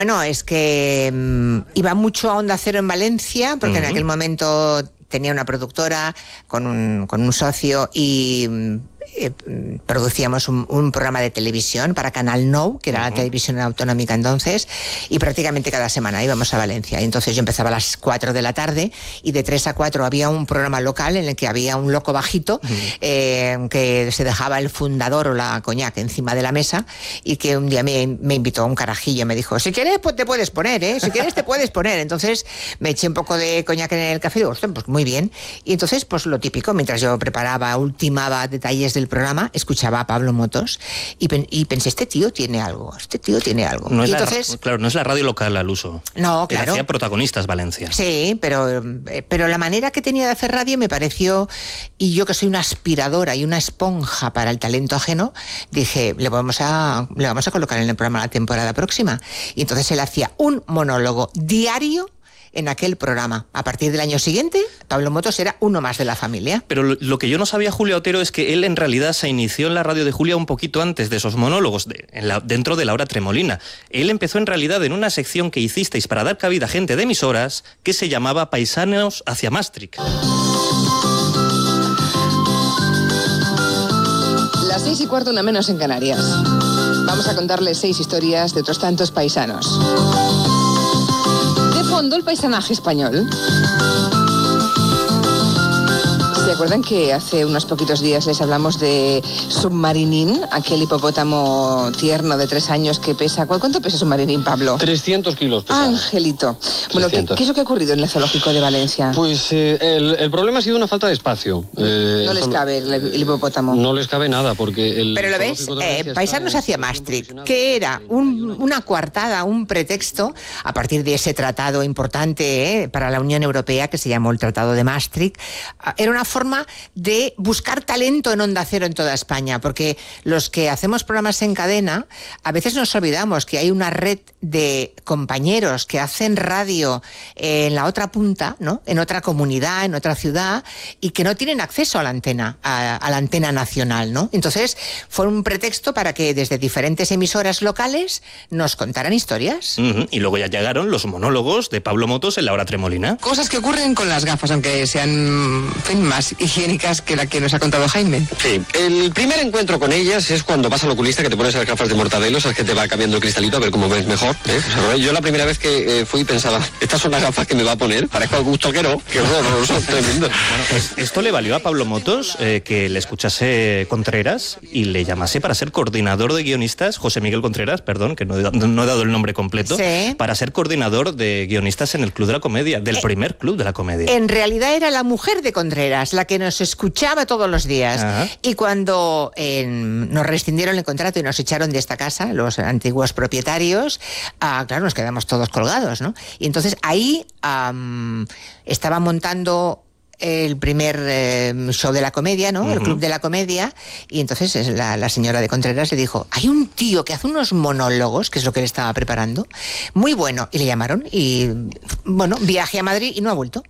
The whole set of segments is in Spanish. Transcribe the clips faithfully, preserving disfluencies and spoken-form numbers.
Bueno, es que um, iba mucho a Onda Cero en Valencia, porque uh-huh. en aquel momento tenía una productora con un, con un socio y eh, producíamos un, un programa de televisión para Canal Nou, que era uh-huh. la televisión autonómica entonces, y prácticamente cada semana íbamos a Valencia. Y entonces yo empezaba a las cuatro de la tarde y de tres a cuatro había un programa local en el que había un loco bajito uh-huh. eh, que se dejaba el fundador o la coñac encima de la mesa y que un día me, me invitó a un carajillo, me dijo, si quieres pues te puedes poner, ¿eh? Si quieres te puedes poner. Entonces me eché un poco de coñac en el café y digo, ostras, pues muy bien. Y entonces pues lo típico, mientras yo preparaba, ultimaba detalles del programa, escuchaba a Pablo Motos y, pen, y pensé, este tío tiene algo, este tío tiene algo. No es y la, entonces, claro, no es la radio local al uso. No, claro. Hacía protagonistas Valencia. Sí, pero, pero la manera que tenía de hacer radio me pareció, y yo que soy una aspiradora y una esponja para el talento ajeno, dije, le vamos a, le vamos a colocar en el programa la temporada próxima. Y entonces él hacía un monólogo diario en aquel programa. A partir del año siguiente, Pablo Motos era uno más de la familia. Pero lo, lo que yo no sabía, Julia Otero, es que él en realidad se inició en la radio de Julia un poquito antes de esos monólogos, de, en la, dentro de La Hora Tremolina. Él empezó en realidad en una sección que hicisteis para dar cabida a gente de emisoras que se llamaba Paisanos hacia Maastricht. Las seis y cuarto, una menos en Canarias. Vamos a contarles seis historias de otros tantos paisanos. De fondo, el paisanaje español. ¿Se acuerdan que hace unos poquitos días les hablamos de Submarinín, aquel hipopótamo tierno de tres años que pesa... ¿Cuánto pesa Submarinín, Pablo? trescientos kilos pesa. Angelito. Bueno, ¿qué, ¿qué es lo que ha ocurrido en el zoológico de Valencia? Pues eh, el, el problema ha sido una falta de espacio. Eh, no les cabe el, el hipopótamo. No les cabe nada porque... El Pero lo ves, eh, Paisanos hacia Maastricht, que era un, una coartada, un pretexto, a partir de ese tratado importante eh, para la Unión Europea que se llamó el Tratado de Maastricht, era una forma de buscar talento en Onda Cero en toda España, porque los que hacemos programas en cadena, a veces nos olvidamos que hay una red de compañeros que hacen radio en la otra punta, ¿no? En otra comunidad, en otra ciudad, y que no tienen acceso a la antena, a, a la antena nacional, ¿no? Entonces, fue un pretexto para que desde diferentes emisoras locales nos contaran historias. Uh-huh. Y luego ya llegaron los monólogos de Pablo Motos en La Hora Tremolina. Cosas que ocurren con las gafas, aunque sean en fin, más higiénicas que la que nos ha contado Jaime. Sí, el primer encuentro con ellas es cuando vas al oculista, que te pones las gafas de Mortadelo, sabes que te va cambiando el cristalito a ver cómo ves mejor, ¿eh? O sea, yo la primera vez que eh, fui pensaba, estas son las gafas que me va a poner, parezco Augusto Quero, qué horroroso, tremendo. Bueno, pues esto le valió a Pablo Motos eh, que le escuchase Contreras y le llamase para ser coordinador de guionistas, José Miguel Contreras, perdón, que no he, no he dado el nombre completo, sí. Para ser coordinador de guionistas en el Club de la Comedia, del eh, primer Club de la Comedia. En realidad era la mujer de Contreras, la que nos escuchaba todos los días. Ajá. Y cuando eh, nos rescindieron el contrato y nos echaron de esta casa, los antiguos propietarios, ah, claro, nos quedamos todos colgados, ¿no? Y entonces ahí um, estaba montando el primer eh, show de la comedia, ¿no? Uh-huh. El Club de la Comedia, y entonces la, la señora de Contreras le dijo, hay un tío que hace unos monólogos, que es lo que él estaba preparando, muy bueno, y le llamaron, y bueno, viaje a Madrid y no ha vuelto.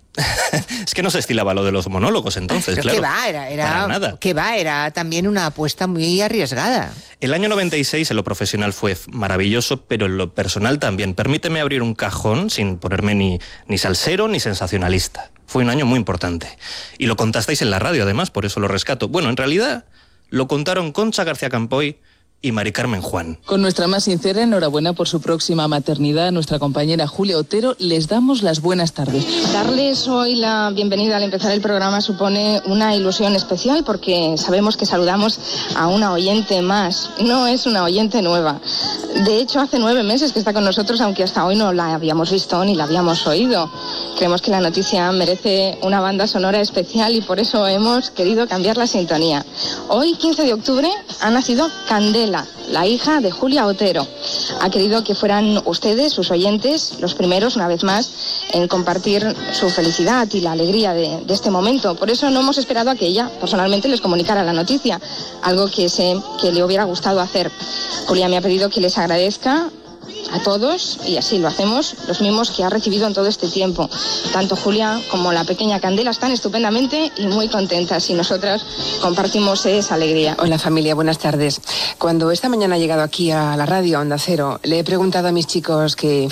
Es que no se estilaba lo de los monólogos entonces, pero claro. Que va, era, era, para nada. Que va, era también una apuesta muy arriesgada. El año noventa y seis en lo profesional fue maravilloso, pero en lo personal también. Permíteme abrir un cajón sin ponerme ni, ni salsero ni sensacionalista. Fue un año muy importante. Y lo contasteis en la radio, además, por eso lo rescato. Bueno, en realidad lo contaron Concha García Campoy y Mari Carmen Juan. Con nuestra más sincera enhorabuena por su próxima maternidad, a nuestra compañera Julia Otero les damos las buenas tardes. Darles hoy la bienvenida al empezar el programa supone una ilusión especial porque sabemos que saludamos a una oyente más. No es una oyente nueva. De hecho, hace nueve meses que está con nosotros, aunque hasta hoy no la habíamos visto ni la habíamos oído. Creemos que la noticia merece una banda sonora especial y por eso hemos querido cambiar la sintonía. Hoy, quince de octubre, ha nacido Candela, la hija de Julia Otero. Ha querido que fueran ustedes, sus oyentes, los primeros, una vez más, en compartir su felicidad y la alegría de, de este momento. Por eso no hemos esperado a que ella personalmente les comunicara la noticia, algo que sé que le hubiera gustado hacer. Julia me ha pedido que les agradezca a todos, y así lo hacemos, los mismos que ha recibido en todo este tiempo. Tanto Julia como la pequeña Candela están estupendamente y muy contentas, y nosotras compartimos esa alegría. Hola familia, buenas tardes. Cuando esta mañana he llegado aquí a la radio, a Onda Cero, le he preguntado a mis chicos que